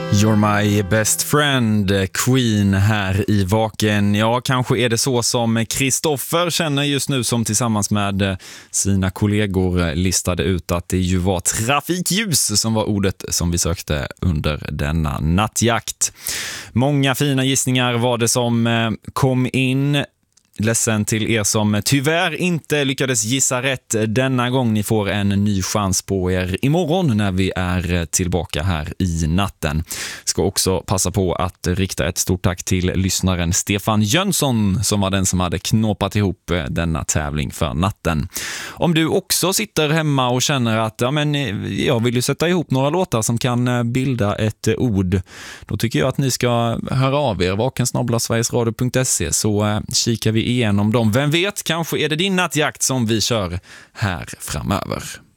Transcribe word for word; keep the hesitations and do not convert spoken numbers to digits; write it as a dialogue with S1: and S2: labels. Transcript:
S1: You're my best friend, Queen här i Vaken. Ja, kanske är det så som Kristoffer känner just nu, som tillsammans med sina kollegor listade ut att det ju var trafikljus som var ordet som vi sökte under denna nattjakt. Många fina gissningar var det som kom in. Ledsen till er som tyvärr inte lyckades gissa rätt denna gång. Ni får en ny chans på er imorgon när vi är tillbaka här i natten. Ska också passa på att rikta ett stort tack till lyssnaren Stefan Jönsson som var den som hade knåpat ihop denna tävling för natten. Om du också sitter hemma och känner att ja, men jag vill ju sätta ihop några låtar som kan bilda ett ord, då tycker jag att ni ska höra av er vaken snabel-a sverigesradio punkt se, så kikar vi igenom dem. Vem vet, kanske är det din nattjakt som vi kör här framöver.